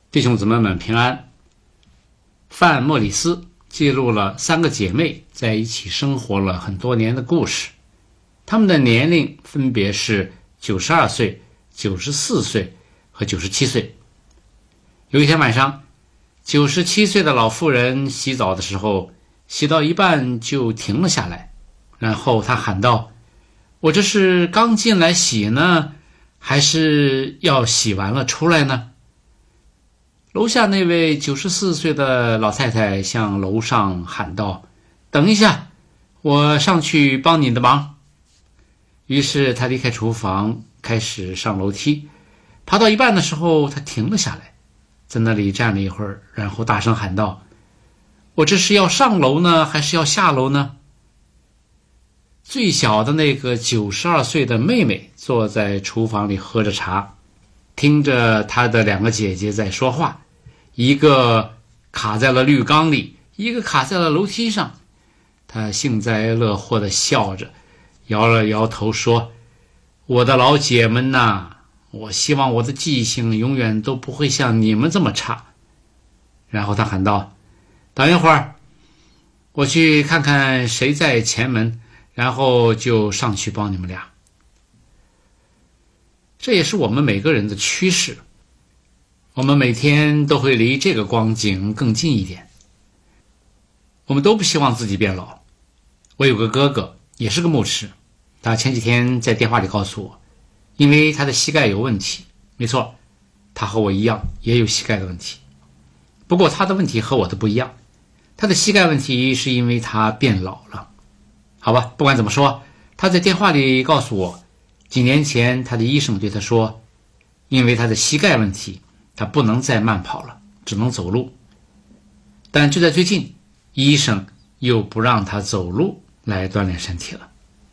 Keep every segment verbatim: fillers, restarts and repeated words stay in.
弟兄姊妹们平安。范莫里斯记录了三个姐妹在一起生活了很多年的故事，她们的年龄分别是九十二岁、九十四岁和九十七岁。有一天晚上，九十七岁的老妇人洗澡的时候，洗到一半就停了下来，然后她喊道：我这是刚进来洗呢，还是要洗完了出来呢？楼下那位九十四岁的老太太向楼上喊道：等一下，我上去帮你的忙。于是她离开厨房，开始上楼梯。爬到一半的时候，她停了下来，在那里站了一会儿，然后大声喊道：我这是要上楼呢，还是要下楼呢？最小的那个九十二岁的妹妹坐在厨房里喝着茶，听着她的两个姐姐在说话，一个卡在了浴缸里，一个卡在了楼梯上。她幸灾乐祸地笑着，摇了摇头说：我的老姐们呐，我希望我的记性永远都不会像你们这么差。然后她喊道：等一会儿，我去看看谁在前门，然后就上去帮你们俩。这也是我们每个人的趋势，我们每天都会离这个光景更近一点。我们都不希望自己变老。我有个哥哥，也是个牧师，他前几天在电话里告诉我，因为他的膝盖有问题。没错，他和我一样也有膝盖的问题，不过他的问题和我的不一样，他的膝盖问题是因为他变老了。好吧，不管怎么说，他在电话里告诉我，几年前他的医生对他说，因为他的膝盖问题，他不能再慢跑了，只能走路。但就在最近，医生又不让他走路来锻炼身体了。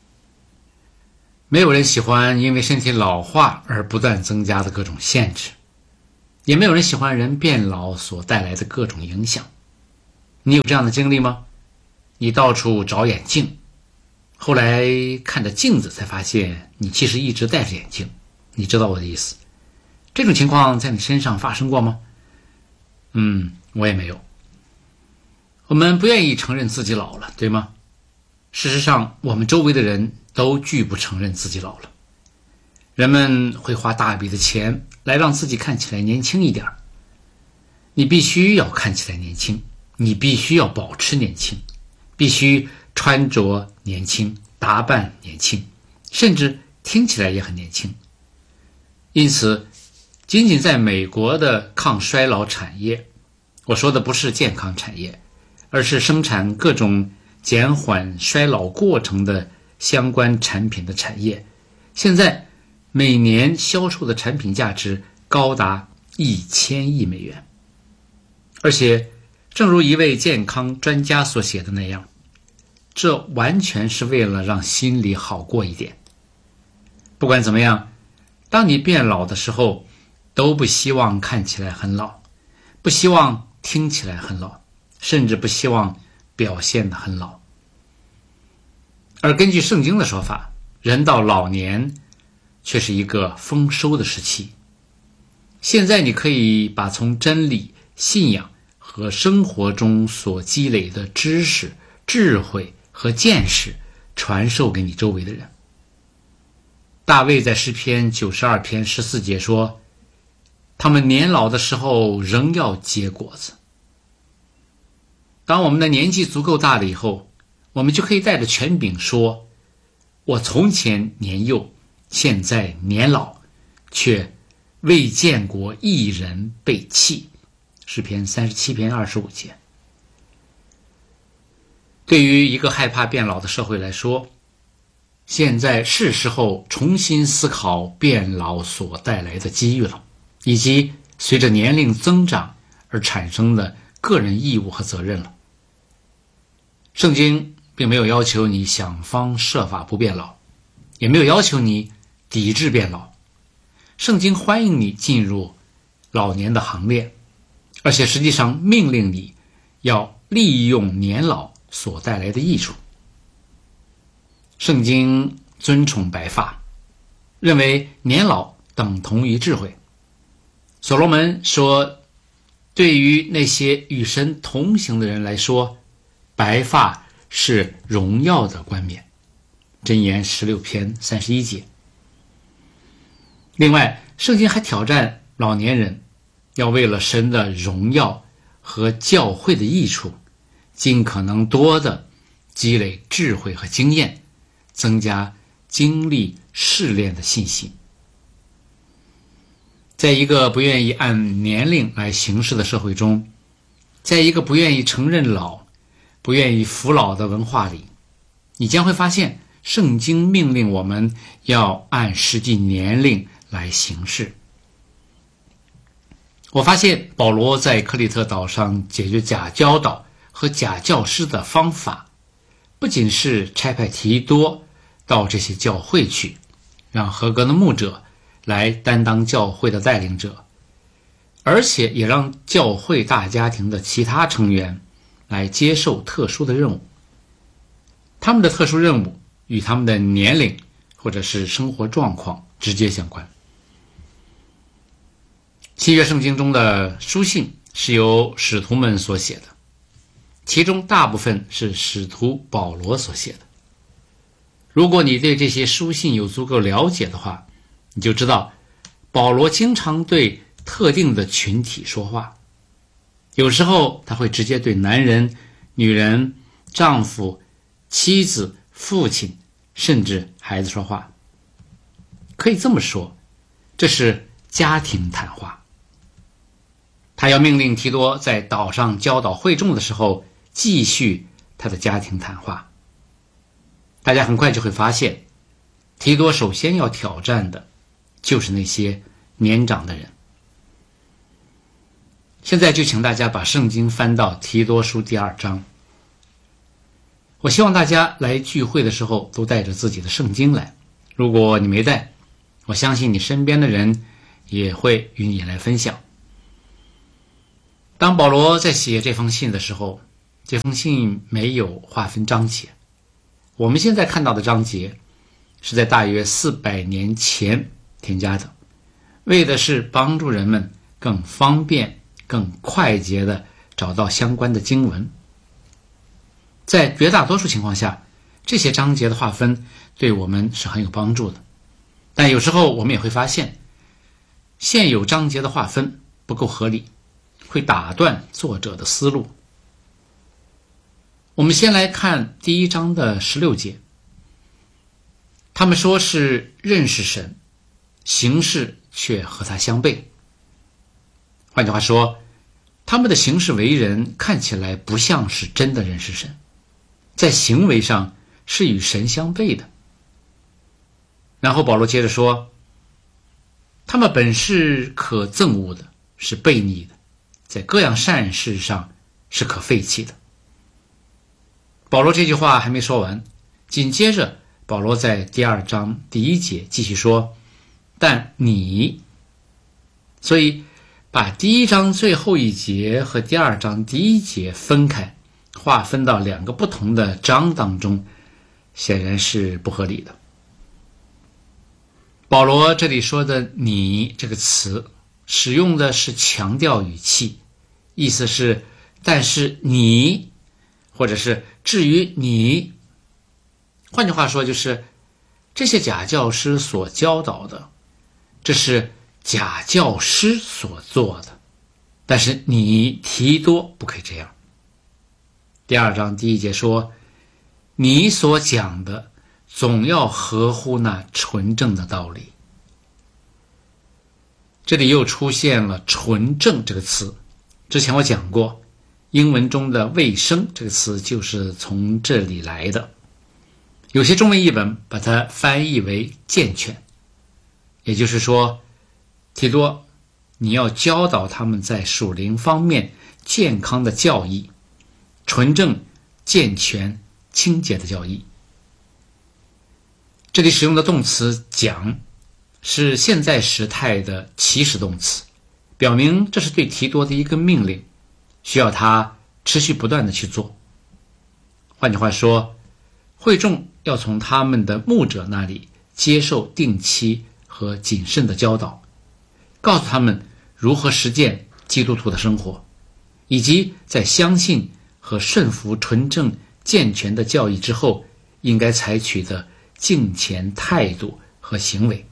没有人喜欢因为身体老化而不断增加的各种限制，也没有人喜欢人变老所带来的各种影响。你有这样的经历吗？你到处找眼镜，后来看着镜子才发现你其实一直戴着眼镜，你知道我的意思。这种情况在你身上发生过吗？嗯，我也没有。我们不愿意承认自己老了，对吗？事实上，我们周围的人都拒不承认自己老了。人们会花大笔的钱来让自己看起来年轻一点。你必须要看起来年轻，你必须要保持年轻，必须穿着年轻，打扮年轻，甚至听起来也很年轻。因此，仅仅在美国的抗衰老产业，我说的不是健康产业，而是生产各种减缓衰老过程的相关产品的产业，现在每年销售的产品价值高达一千亿美元。而且正如一位健康专家所写的那样，这完全是为了让心里好过一点。不管怎么样，当你变老的时候，都不希望看起来很老，不希望听起来很老，甚至不希望表现得很老。而根据圣经的说法，人到老年却是一个丰收的时期。现在你可以把从真理、信仰和生活中所积累的知识、智慧和见识传授给你周围的人。大卫在诗篇九十二篇十四节说，他们年老的时候仍要结果子。当我们的年纪足够大了以后，我们就可以带着权柄说，我从前年幼，现在年老，却未见过一人被弃。诗篇三十七篇二十五节。对于一个害怕变老的社会来说，现在是时候重新思考变老所带来的机遇了，以及随着年龄增长而产生的个人义务和责任了。圣经并没有要求你想方设法不变老，也没有要求你抵制变老。圣经欢迎你进入老年的行列，而且实际上命令你要利用年老所带来的益处。圣经尊崇白发，认为年老等同于智慧。所罗门说， 对于那些与神同行的人来说，白发是荣耀的冠冕。箴言十六篇三十一节。另外，圣经还挑战老年人要为了神的荣耀和教会的益处，尽可能多的积累智慧和经验，增加经历试炼的信心。在一个不愿意按年龄来行事的社会中，在一个不愿意承认老、不愿意服老的文化里，你将会发现圣经命令我们要按实际年龄来行事。我发现保罗在克里特岛上解决假教导和假教师的方法，不仅是差派提多到这些教会去，让合格的牧者来担当教会的带领者，而且也让教会大家庭的其他成员来接受特殊的任务。他们的特殊任务与他们的年龄或者是生活状况直接相关。新约圣经中的书信是由使徒们所写的，其中大部分是使徒保罗所写的。如果你对这些书信有足够了解的话，你就知道保罗经常对特定的群体说话，有时候他会直接对男人、女人、丈夫、妻子、父亲甚至孩子说话。可以这么说，这是家庭谈话。他要命令提多在岛上教导会众的时候继续他的家庭谈话。大家很快就会发现，提多首先要挑战的就是那些年长的人。现在就请大家把圣经翻到提多书第二章。我希望大家来聚会的时候都带着自己的圣经来，如果你没带，我相信你身边的人也会与你来分享。当保罗在写这封信的时候，这封信没有划分章节。我们现在看到的章节是在大约四百年前添加的，为的是帮助人们更方便、更快捷地找到相关的经文。在绝大多数情况下，这些章节的划分对我们是很有帮助的。但有时候我们也会发现，现有章节的划分不够合理，会打断作者的思路。我们先来看第一章的十六节，他们说是认识神，行事却和他相悖。换句话说，他们的行事为人看起来不像是真的认识神，在行为上是与神相悖的。然后保罗接着说，他们本是可憎恶的，是悖逆的，在各样善事上是可废弃的。保罗这句话还没说完，紧接着保罗在第二章第一节继续说，但你，所以把第一章最后一节和第二章第一节分开，划分到两个不同的章当中，显然是不合理的。保罗这里说的你这个词使用的是强调语气，意思是但是你，或者是至于你。换句话说，就是这些假教师所教导的，这是假教师所做的，但是你提多不可以这样。第二章第一节说，你所讲的总要合乎那纯正的道理。这里又出现了纯正这个词，之前我讲过，英文中的卫生这个词就是从这里来的。有些中文译本把它翻译为健全，也就是说，提多，你要教导他们在属灵方面健康的教义，纯正、健全、清洁的教义。这里使用的动词讲是现在时态的祈使动词，表明这是对提多的一个命令，需要他持续不断的去做。换句话说，会众要从他们的牧者那里接受定期和谨慎的教导，告诉他们如何实践基督徒的生活。 以及在相信和顺服纯正健全的教义之后应该采取的敬虔态度和行为。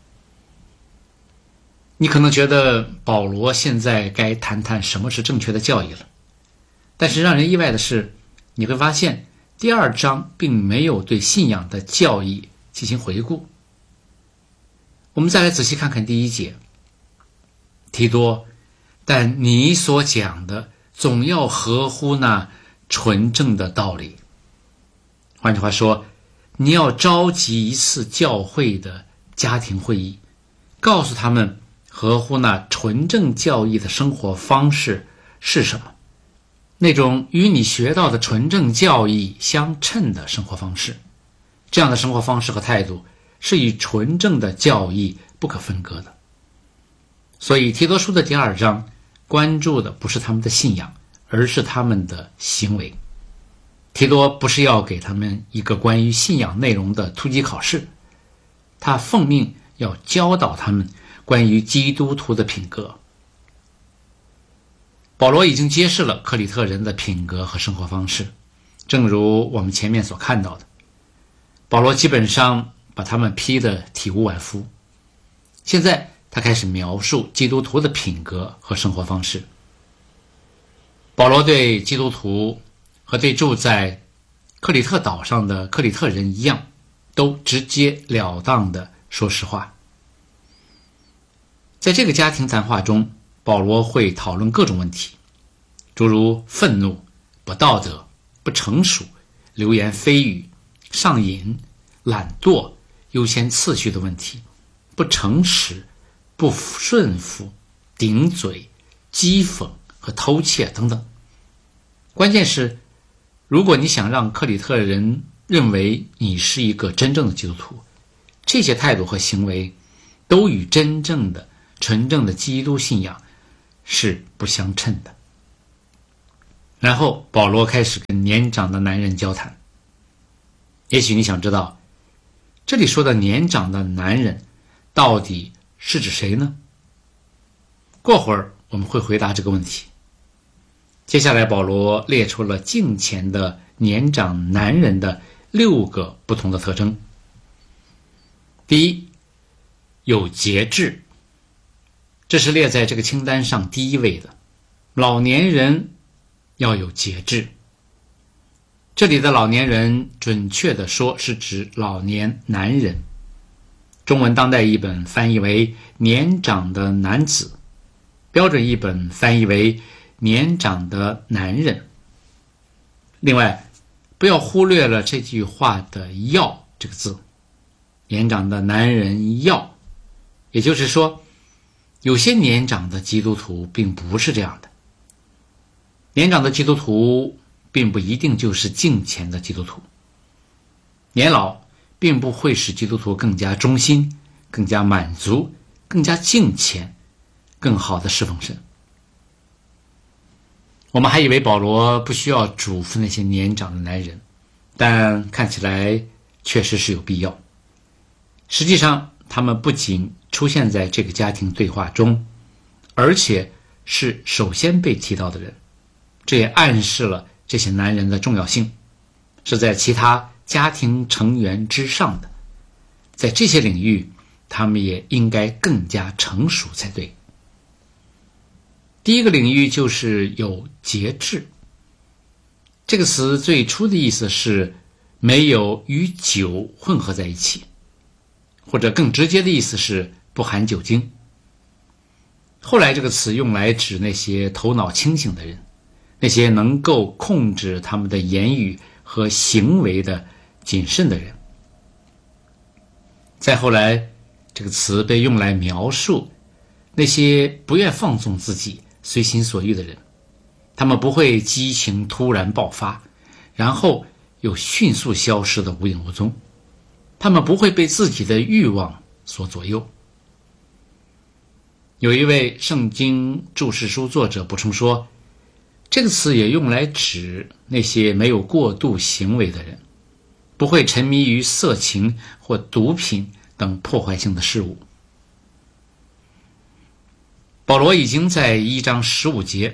你可能觉得保罗现在该谈谈什么是正确的教义了，但是让人意外的是，你会发现第二章并没有对信仰的教义进行回顾。我们再来仔细看看第一节，提多，但你所讲的总要合乎那纯正的道理。换句话说，你要召集一次教会的家庭会议，告诉他们合乎那纯正教义的生活方式是什么，那种与你学到的纯正教义相称的生活方式。这样的生活方式和态度是与纯正的教义不可分割的。所以提多书的第二章关注的不是他们的信仰，而是他们的行为。提多不是要给他们一个关于信仰内容的突击考试，他奉命要教导他们关于基督徒的品格。保罗已经揭示了克里特人的品格和生活方式，正如我们前面所看到的，保罗基本上把他们批得体无完肤。现在他开始描述基督徒的品格和生活方式。保罗对基督徒和对住在克里特岛上的克里特人一样，都直截了当地说实话。在这个家庭谈话中，保罗会讨论各种问题，诸如愤怒、不道德、不成熟、流言蜚语、上瘾、懒惰、优先次序的问题，不诚实、不顺服、顶嘴、讥讽和偷窃等等。关键是，如果你想让克里特人认为你是一个真正的基督徒，这些态度和行为都与真正的纯正的基督信仰是不相称的。然后保罗开始跟年长的男人交谈。也许你想知道，这里说的年长的男人到底是指谁呢？过会儿我们会回答这个问题。接下来保罗列出了敬虔的年长男人的六个不同的特征。第一，有节制，这是列在这个清单上第一位的。老年人要有节制。这里的老年人准确地说是指老年男人，中文当代译本翻译为年长的男子，标准译本翻译为年长的男人。另外，不要忽略了这句话的要这个字，年长的男人要，也就是说，有些年长的基督徒并不是这样的。年长的基督徒并不一定就是敬虔的基督徒。年老并不会使基督徒更加忠心、更加满足、更加敬虔、更好的侍奉神。我们还以为保罗不需要嘱咐那些年长的男人，但看起来确实是有必要。实际上，他们不仅出现在这个家庭对话中，而且是首先被提到的人。这也暗示了这些男人的重要性，是在其他家庭成员之上的。在这些领域，他们也应该更加成熟才对。第一个领域就是有节制。这个词最初的意思是没有与酒混合在一起，或者更直接的意思是不含酒精。后来这个词用来指那些头脑清醒的人，那些能够控制他们的言语和行为的谨慎的人。再后来，这个词被用来描述那些不愿放纵自己、随心所欲的人。他们不会激情突然爆发，然后又迅速消失得无影无踪。他们不会被自己的欲望所左右。有一位圣经注释书作者补充说，这个词也用来指那些没有过度行为的人，不会沉迷于色情或毒品等破坏性的事物。保罗已经在一章十五节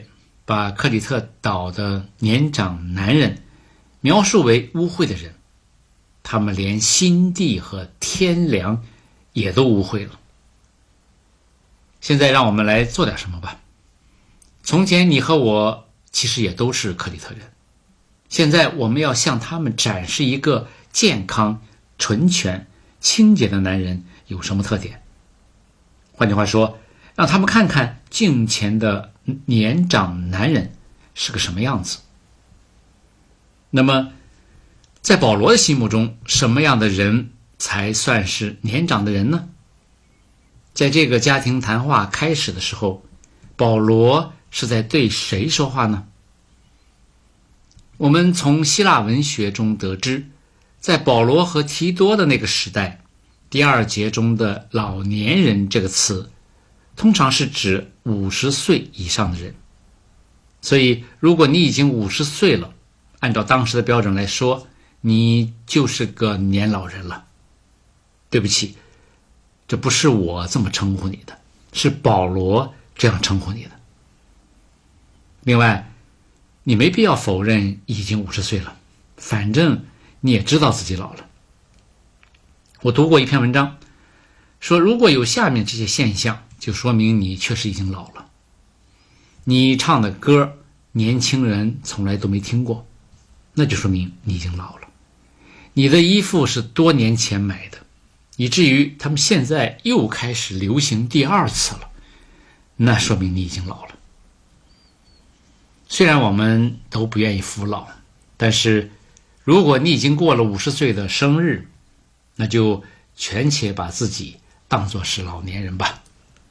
把克里特岛的年长男人描述为污秽的人，他们连心地和天良也都污秽了。现在让我们来做点什么吧。从前你和我其实也都是克里特人，现在我们要向他们展示一个健康、纯全、清洁的男人有什么特点。换句话说，让他们看看镜前的年长男人是个什么样子。那么在保罗的心目中，什么样的人才算是年长的人呢？在这个家庭谈话开始的时候，保罗是在对谁说话呢？我们从希腊文学中得知，在保罗和提多的那个时代，第二节中的老年人这个词通常是指五十岁以上的人。所以如果你已经五十岁了，按照当时的标准来说，你就是个年老人了。对不起，这不是我这么称呼你的，是保罗这样称呼你的。另外，你没必要否认已经五十岁了，反正你也知道自己老了。我读过一篇文章，说如果有下面这些现象，就说明你确实已经老了。你唱的歌，年轻人从来都没听过，那就说明你已经老了。你的衣服是多年前买的，以至于他们现在又开始流行第二次了，那说明你已经老了。虽然我们都不愿意服老，但是如果你已经过了五十岁的生日，那就全且把自己当作是老年人吧。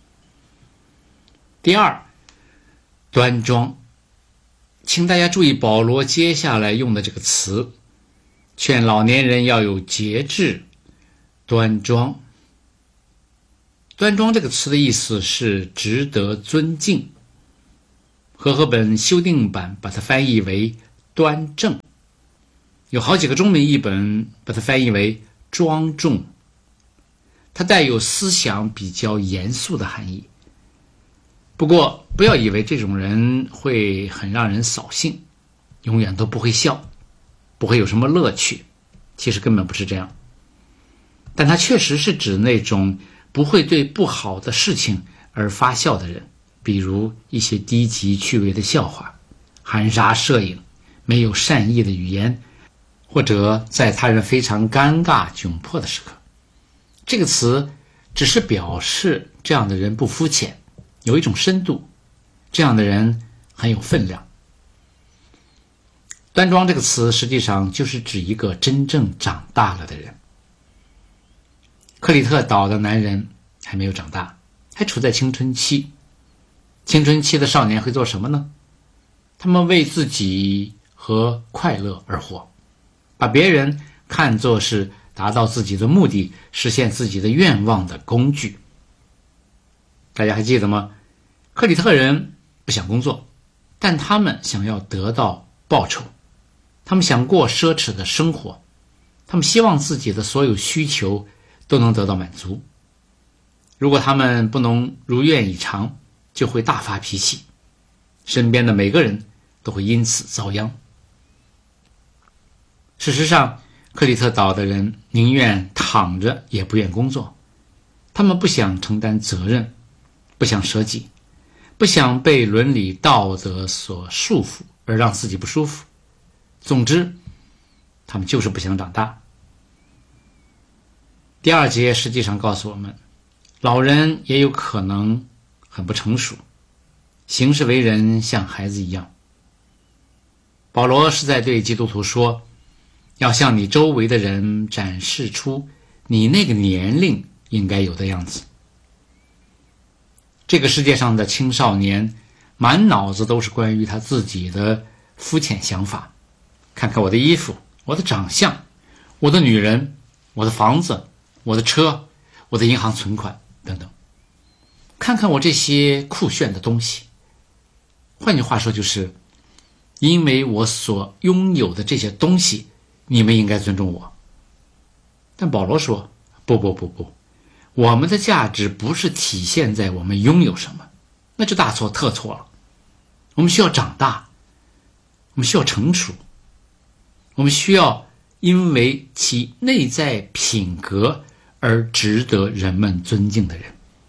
第二，端庄。请大家注意保罗接下来用的这个词，劝老年人要有节制、端庄。端庄这个词的意思是值得尊敬，和合本修订版把它翻译为端正，有好几个中文译本把它翻译为庄重，它带有思想比较严肃的含义。不过不要以为这种人会很让人扫兴，永远都不会笑，不会有什么乐趣，其实根本不是这样。但它确实是指那种不会对不好的事情而发笑的人，比如一些低级趣味的笑话，含沙射影，没有善意的语言，或者在他人非常尴尬窘迫的时刻。这个词只是表示这样的人不肤浅，有一种深度，这样的人很有分量。端庄这个词实际上就是指一个真正长大了的人。克里特岛的男人还没有长大，还处在青春期。青春期的少年会做什么呢？他们为自己和快乐而活，把别人看作是达到自己的目的、实现自己的愿望的工具。大家还记得吗？克里特人不想工作，但他们想要得到报酬，他们想过奢侈的生活，他们希望自己的所有需求都能得到满足。如果他们不能如愿以偿，就会大发脾气，身边的每个人都会因此遭殃。事实上，克里特岛的人宁愿躺着也不愿工作，他们不想承担责任，不想舍己，不想被伦理道德所束缚而让自己不舒服。总之，他们就是不想长大。第二节实际上告诉我们，老人也有可能很不成熟，行事为人像孩子一样。保罗是在对基督徒说，要向你周围的人展示出你那个年龄应该有的样子。这个世界上的青少年满脑子都是关于他自己的肤浅想法，看看我的衣服，我的长相，我的女人，我的房子，我的车，我的银行存款等等，看看我这些酷炫的东西。换句话说，就是因为我所拥有的这些东西，你们应该尊重我。但保罗说，不不不不，我们的价值不是体现在我们拥有什么，那就大错特错了。 我们需要长大，我们需要成熟，我们需要因为其内在品格而值得人们尊敬的人。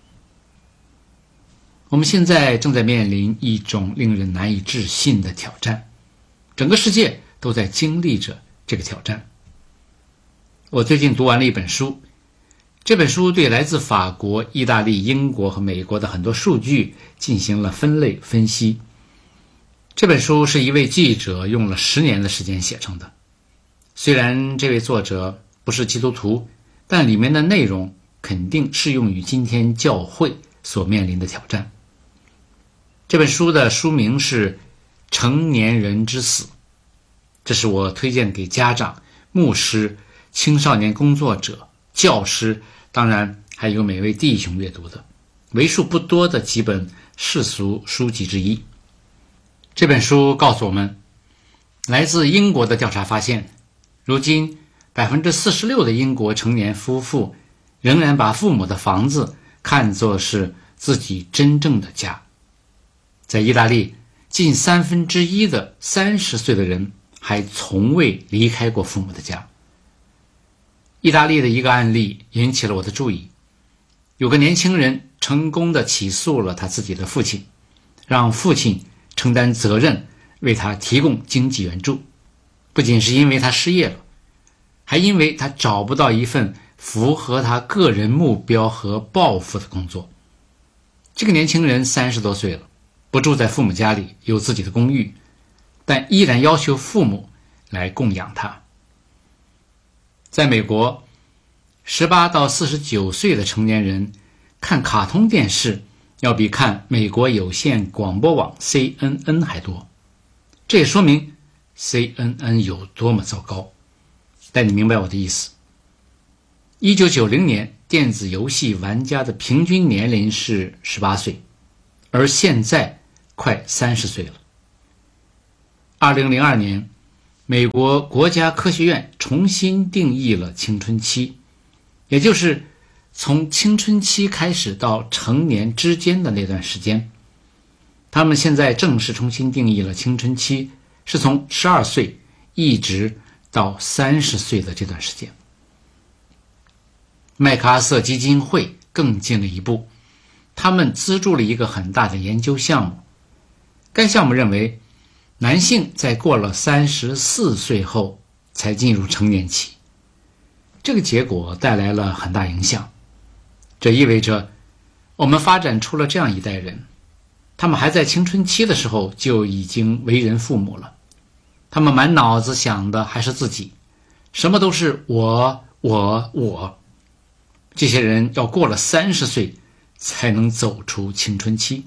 我们现在正在面临一种令人难以置信的挑战，整个世界都在经历着这个挑战。我最近读完了一本书，这本书对来自法国、意大利、英国和美国的很多数据进行了分类分析。这本书是一位记者用了十年的时间写成的。虽然这位作者不是基督徒，但里面的内容肯定适用于今天教会所面临的挑战。这本书的书名是《成年人之死》，这是我推荐给家长、牧师、青少年工作者、教师，当然还有每位弟兄阅读的为数不多的几本世俗书籍之一。这本书告诉我们，来自英国的调查发现，如今 百分之四十六 的英国成年夫妇仍然把父母的房子看作是自己真正的家。在意大利，近三分之一的三十岁的人还从未离开过父母的家。意大利的一个案例引起了我的注意，有个年轻人成功地起诉了他自己的父亲，让父亲承担责任，为他提供经济援助，不仅是因为他失业了，还因为他找不到一份符合他个人目标和抱负的工作。这个年轻人三十多岁了，不住在父母家里，有自己的公寓，但依然要求父母来供养他。在美国，十八到四十九岁的成年人看卡通电视要比看美国有线广播网 C N N 还多，这也说明 C N N 有多么糟糕。但你明白我的意思。一九九零年，电子游戏玩家的平均年龄是十八岁，而现在快三十岁了。二零零二年，美国国家科学院重新定义了青春期，也就是从青春期开始到成年之间的那段时间。他们现在正式重新定义了青春期是从十二岁一直到三十岁的这段时间。麦克阿瑟基金会更进了一步，他们资助了一个很大的研究项目。该项目认为，男性在过了三十四岁后才进入成年期。这个结果带来了很大影响，这意味着我们发展出了这样一代人，他们还在青春期的时候就已经为人父母了，他们满脑子想的还是自己，什么都是我我我。这些人要过了三十岁才能走出青春期。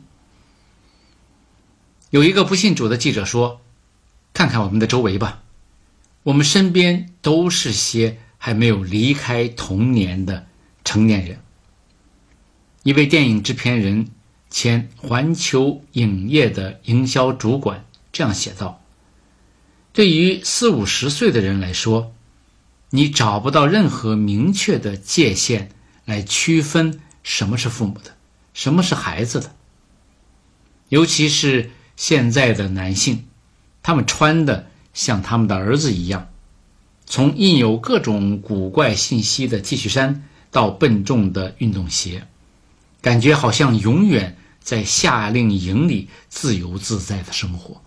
有一个不信主的记者说，看看我们的周围吧，我们身边都是些还没有离开童年的成年人。一位电影制片人、前环球影业的营销主管这样写道，对于四五十岁的人来说，你找不到任何明确的界限来区分什么是父母的，什么是孩子的。尤其是现在的男性，他们穿的像他们的儿子一样，从印有各种古怪信息的 T 恤衫到笨重的运动鞋，感觉好像永远在夏令营里自由自在的生活。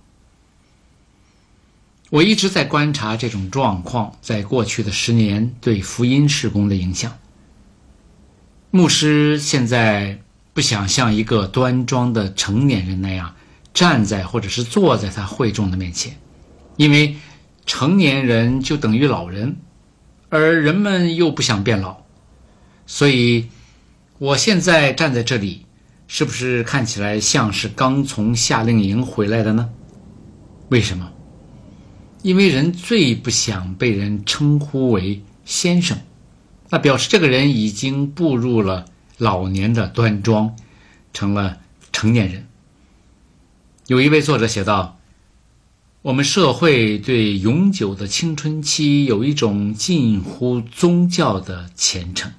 我一直在观察这种状况在过去的十年对福音事工的影响。牧师现在不想像一个端庄的成年人那样站在或者是坐在他会众的面前，因为成年人就等于老人，而人们又不想变老。所以我现在站在这里，是不是看起来像是刚从夏令营回来的呢？为什么？因为人最不想被人称呼为先生，那表示这个人已经步入了老年的端庄，成了成年人。有一位作者写道，我们社会对永久的青春期有一种近乎宗教的虔诚。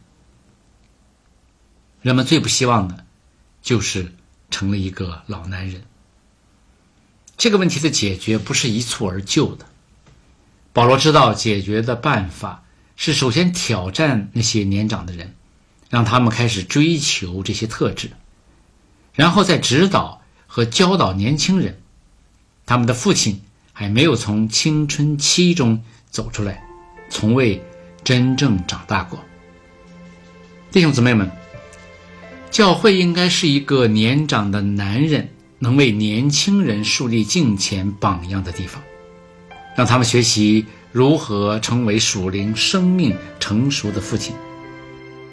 人们最不希望的就是成了一个老男人。 这个问题的解决不是一蹴而就的。保罗知道解决的办法是首先挑战那些年长的人，让他们开始追求这些特质，然后再指导和教导年轻人。他们的父亲还没有从青春期中走出来，从未真正长大过。弟兄姊妹们，教会应该是一个年长的男人能为年轻人树立敬虔榜样的地方，让他们学习如何成为属灵生命成熟的父亲。